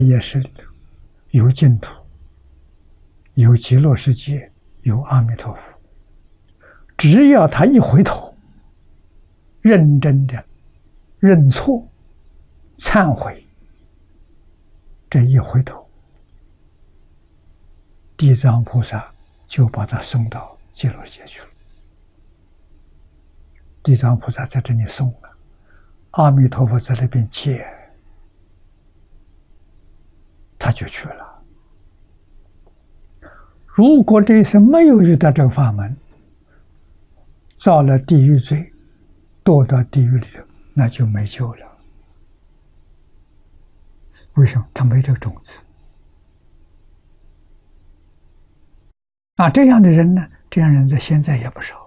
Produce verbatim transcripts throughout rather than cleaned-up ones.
夜市里头有净土，有极乐世界，有阿弥陀佛。只要他一回头，认真的认错、忏悔，这一回头，地藏菩萨就把他送到极乐世界去了。地藏菩萨在这里送了，阿弥陀佛在那边接，他就去了。如果这一生没有遇到这个法门，造了地狱罪，堕到地狱里头，那就没救了。为什么？他没这个种子。啊，这样的人呢，这样人在现在也不少。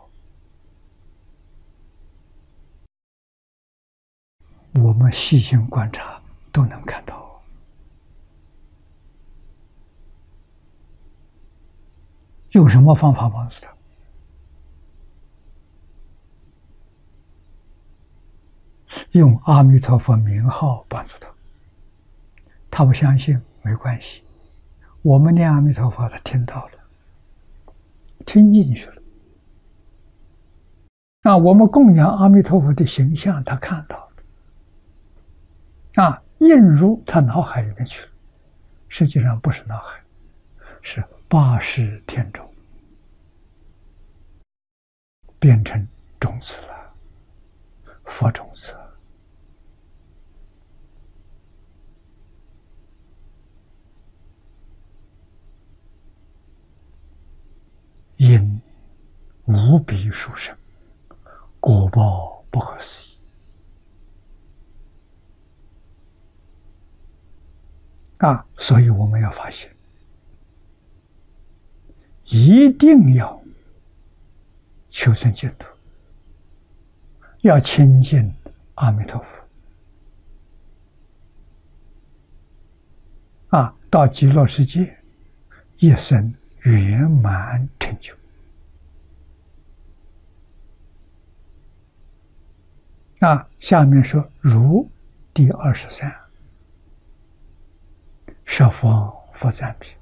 我们细心观察都能看到。用什么方法帮助他？用阿弥陀佛名号帮助他。他不相信没关系，我们念阿弥陀佛，他听到了，听进去了。那我们供养阿弥陀佛的形象，他看到了，啊，印入他脑海里面去了。实际上不是脑海，是八识天中变成种子了，佛种子。因无比殊胜，果报不可思议。啊，所以我们要发现，一定要求生净土，要亲近阿弥陀佛。啊，到极乐世界，一生圆满成就。啊，下面说如第二十三，十方佛赞品。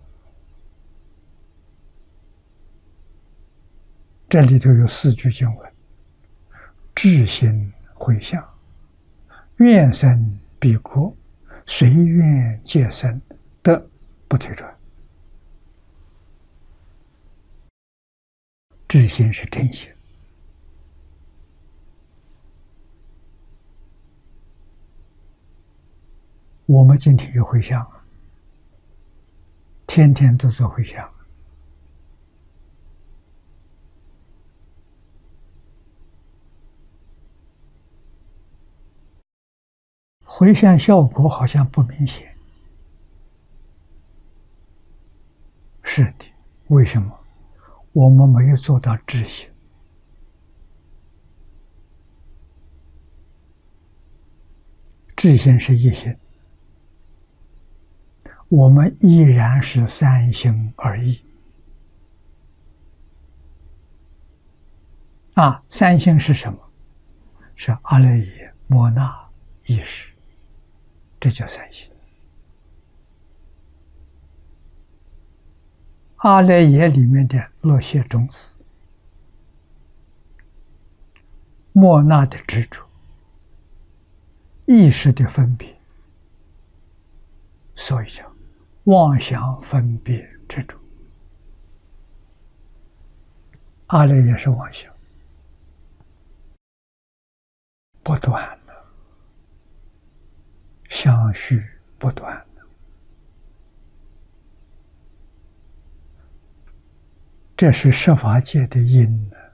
这里头有四句经文：至心回向，愿生彼国，随愿皆生，得不退转。至心是真心。我们今天有回向，天天都做回向。回向效果好像不明显。是的，为什么？我们没有做到至心。至心是一心，我们依然是三心二意。啊，三心是什么？是阿赖耶、摩那、意识，这叫三心。阿赖耶里面的乐谢种子，莫那的执着，意识的分别，所以叫妄想分别执着。阿赖耶是妄想，不断的，相续不断的。这是十法界的因呢。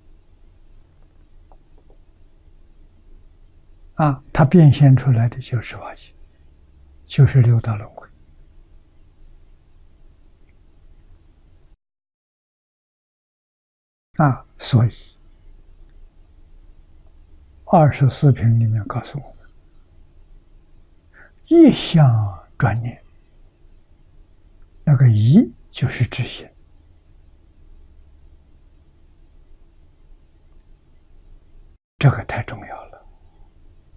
啊，它变现出来的就是十法界，就是六道轮回。啊，所以二十四品里面告诉我们，一向转念，那个一就是知心。这个太重要了。